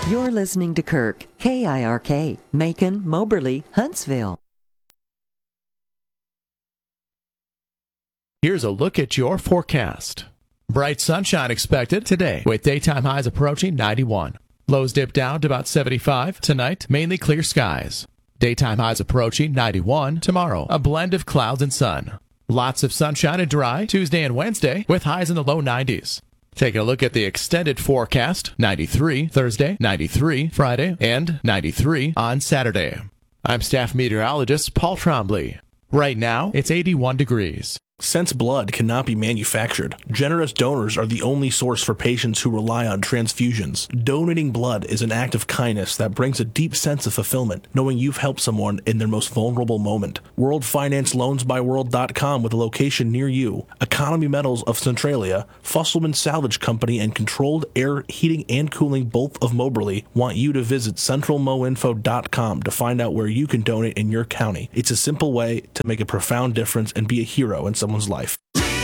You're listening to Kirk, KIRK, Macon, Moberly, Huntsville. Here's a look at your forecast. Bright sunshine expected today with daytime highs approaching 91. Lows dip down to about 75. Tonight, mainly clear skies. Daytime highs approaching 91. Tomorrow, a blend of clouds and sun. Lots of sunshine and dry Tuesday and Wednesday with highs in the low 90s. Taking a look at the extended forecast, 93 Thursday, 93 Friday, and 93 on Saturday. I'm staff meteorologist Paul Trombley. Right now, it's 81 degrees. Since blood cannot be manufactured, generous donors are the only source for patients who rely on transfusions. Donating blood is an act of kindness that brings a deep sense of fulfillment, knowing you've helped someone in their most vulnerable moment. World Finance LoansByWorld.com with a location near you. Economy Metals of Centralia, Fusselman Salvage Company, and Controlled Air Heating and Cooling both of Moberly want you to visit CentralMoInfo.com to find out where you can donate in your county. It's a simple way to make a profound difference and be a hero in someone's life.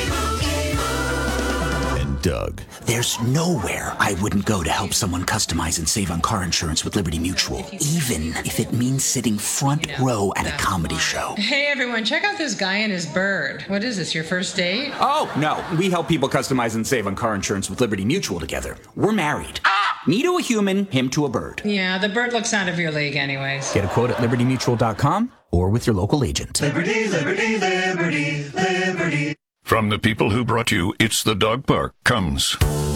And Doug. There's nowhere I wouldn't go to help someone customize and save on car insurance with Liberty Mutual, even if it means sitting front row at a comedy show. Hey everyone, check out this guy and his bird. What is this, your first date? Oh, no. We help people customize and save on car insurance with Liberty Mutual together. We're married. Me to a human, him to a bird. Yeah, the bird looks out of your league anyways. Get a quote at libertymutual.com or with your local agent. Liberty, liberty, liberty, liberty. From the people who brought you It's the Dog Park comes